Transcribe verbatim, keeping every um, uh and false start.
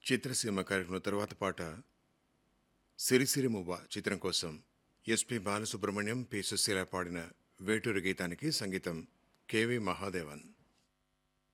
చిత్రసీమ కార్యక్రమం తరువాత పాట సిరిసిరి మువ్వ చిత్రం కోసం ఎస్పి బాలసుబ్రహ్మణ్యం పి సుశీల పాడిన వేటూరు గీతానికి సంగీతం కెవి మహాదేవన్.